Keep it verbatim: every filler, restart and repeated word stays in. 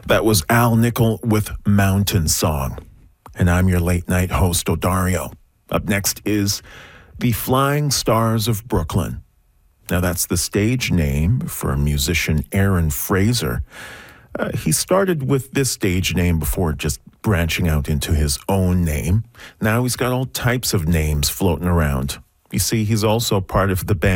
That was Al Nickel with Mountain Song. And I'm your late night host, Odario. Up next is The Flying Stars of Brooklyn. Now, that's the stage name for musician Aaron Fraser. Uh, he started with this stage name before just branching out into his own name. Now he's got all types of names floating around. You see, he's also part of the band